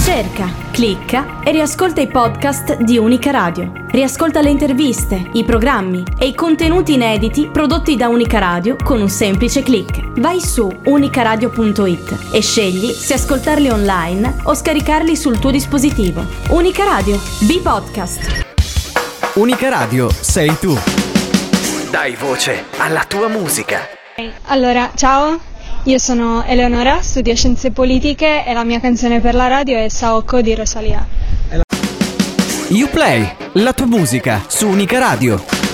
Cerca, clicca e riascolta i podcast di Unica Radio. Riascolta le interviste, i programmi e i contenuti inediti prodotti da Unica Radio con un semplice click. Vai su unicaradio.it e scegli se ascoltarli online o scaricarli sul tuo dispositivo. Unica Radio, B-Podcast. Unica Radio, sei tu. Dai voce alla tua musica. Allora, ciao. Io sono Eleonora, studio Scienze Politiche e la mia canzone per la radio è Saoko di Rosalia. Uplay, la tua musica su Unica Radio.